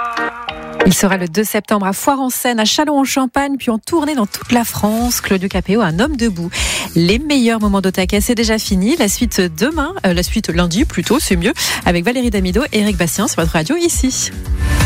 Il sera le 2 septembre à Foire-en-Seine, à Châlons-en-Champagne, puis en tournée dans toute la France. Claudio Capéo, un homme debout. Les meilleurs moments d'Otakais, c'est déjà fini. La suite lundi plutôt, c'est mieux, avec Valérie Damido et Eric Bastien sur votre radio ici.